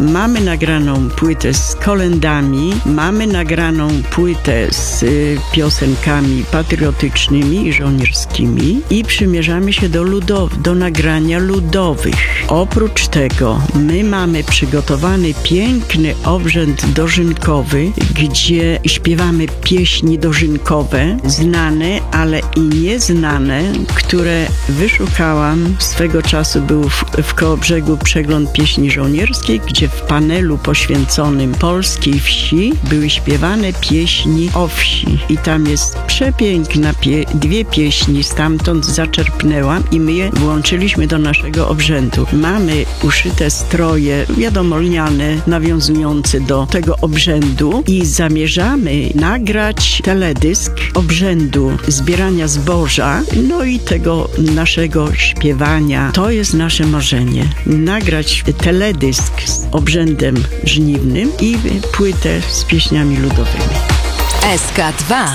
Mamy nagraną płytę z kolendami, mamy nagraną płytę z piosenkami patriotycznymi i żołnierskimi i przymierzamy się do nagrania ludowych. Oprócz tego my mamy przygotowany piękny obrzęd dożynkowy, gdzie śpiewamy pieśni dożynkowe, znane, ale i nieznane, które wyszukałam. Swego czasu był w Kołobrzegu przegląd pieśni żołnierskiej, gdzie w panelu poświęconym polskiej wsi były śpiewane pieśni o wsi. I tam jest przepiękna dwie pieśni, stamtąd zaczerpnęłam i my je włączyliśmy do naszego obrzędu. Mamy uszyte stroje, wiadomo, lniane, nawiązujące do tego obrzędu i zamierzamy nagrać teledysk obrzędu zbierania zboża, no i tego naszego śpiewania. To jest nasze marzenie. Nagrać teledysk z obrzędem żniwnym i płytę z pieśniami ludowymi. SK2.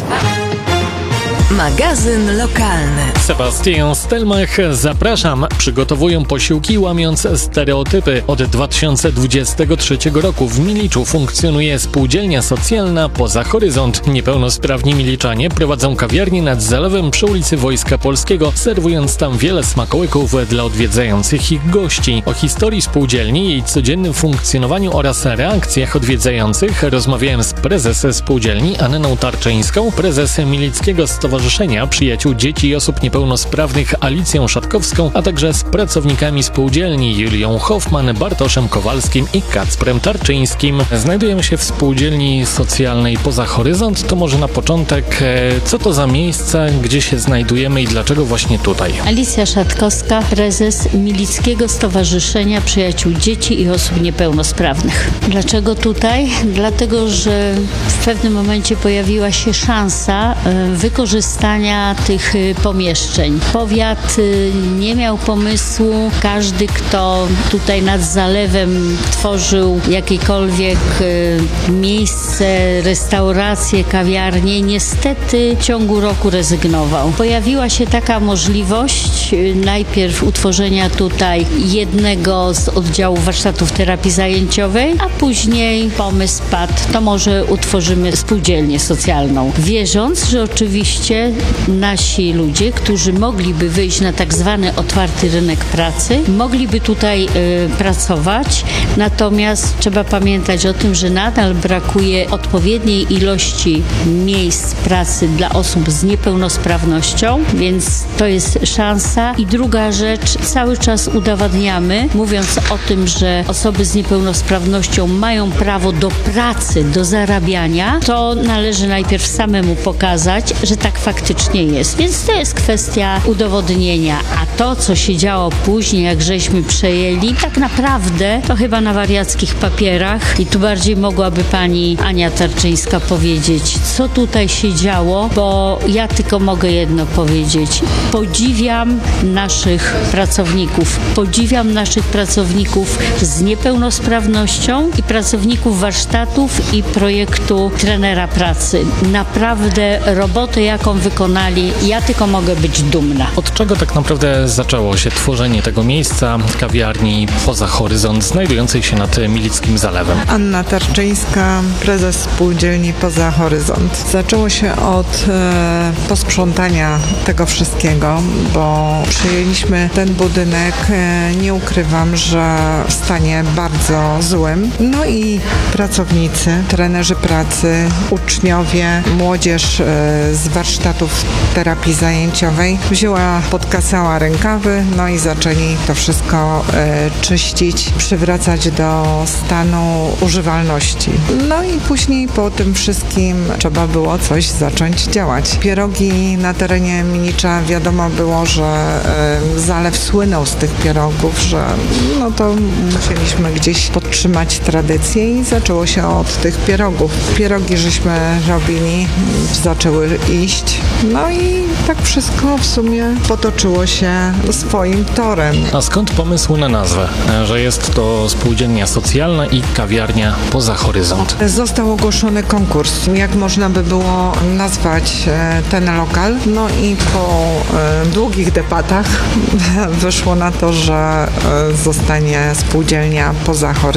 Magazyn lokalny. Sebastian Stelmach, zapraszam. Przygotowują posiłki, łamiąc stereotypy. Od 2023 roku w Miliczu funkcjonuje spółdzielnia socjalna Poza Horyzont. Niepełnosprawni miliczanie prowadzą kawiarnię nad zalewem przy ulicy Wojska Polskiego, serwując tam wiele smakołyków dla odwiedzających ich gości. O historii spółdzielni, jej codziennym funkcjonowaniu oraz reakcjach odwiedzających rozmawiałem z prezes spółdzielni Anną Tarczyńską, prezes Milickiego Stowarzyszenia Przyjaciół Dzieci i Osób Niepełnosprawnych Alicją Szatkowską, a także z pracownikami spółdzielni Julią Hoffman, Bartoszem Kowalskim i Kacprem Tarczyńskim. Znajdujemy się w spółdzielni socjalnej Poza Horyzont. To może na początek, co to za miejsce, gdzie się znajdujemy i dlaczego właśnie tutaj? Alicja Szatkowska, prezes Milickiego Stowarzyszenia Przyjaciół Dzieci i Osób Niepełnosprawnych. Dlaczego tutaj? Dlatego, że w pewnym momencie pojawiła się szansa wykorzystania tych pomieszczeń. Powiat nie miał pomysłu. Każdy, kto tutaj nad zalewem tworzył jakiekolwiek miejsce, restauracje, kawiarnie, niestety w ciągu roku rezygnował. Pojawiła się taka możliwość najpierw utworzenia tutaj jednego z oddziałów warsztatów terapii zajęciowej, a później pomysł padł, to może utworzymy spółdzielnię socjalną. Wierząc, że oczywiście nasi ludzie, którzy mogliby wyjść na tak zwany otwarty rynek pracy, mogliby tutaj pracować, natomiast trzeba pamiętać o tym, że nadal brakuje odpowiedniej ilości miejsc pracy dla osób z niepełnosprawnością, więc to jest szansa. I druga rzecz, cały czas udowadniamy, mówiąc o tym, że osoby z niepełnosprawnością mają prawo do pracy, do zarabiania, to należy najpierw samemu pokazać, że tak faktycznie jest. Więc to jest kwestia udowodnienia. A to, co się działo później, jak żeśmy przejęli, tak naprawdę to chyba na wariackich papierach. I tu bardziej mogłaby pani Ania Tarczyńska powiedzieć, co tutaj się działo, bo ja tylko mogę jedno powiedzieć. Podziwiam naszych pracowników z niepełnosprawnością i pracowników warsztatów i projektu trenera pracy. Naprawdę robotę, jaką wykonali, ja tylko mogę być dumna. Od czego tak naprawdę zaczęło się tworzenie tego miejsca, kawiarni Poza Horyzont, znajdującej się nad Milickim Zalewem? Anna Tarczyńska, prezes spółdzielni Poza Horyzont. Zaczęło się od posprzątania tego wszystkiego, bo przyjęliśmy ten budynek, nie ukrywam, że w stanie bardzo złym. No i pracownicy, trenerzy pracy, uczniowie, młodzież z warsztatów terapii zajęciowej podkasała rękawy, no i zaczęli to wszystko czyścić, przywracać do stanu używalności. No i później po tym wszystkim trzeba było coś zacząć działać. Pierogi na terenie Milicza, wiadomo było, że zalew słynął z tych pierogów, że no to musieliśmy gdzieś podtrzymać tradycję i zaczęło się od tych pierogów. Pierogi żeśmy robili, zaczęły iść, no i tak wszystko w sumie potoczyło się swoim torem. A skąd pomysł na nazwę, że jest to spółdzielnia socjalna i kawiarnia Poza Horyzont? Został ogłoszony konkurs, jak można by było nazwać ten lokal, no i po długich debatach wyszło na to, że zostanie spółdzielnia Poza Horyzont.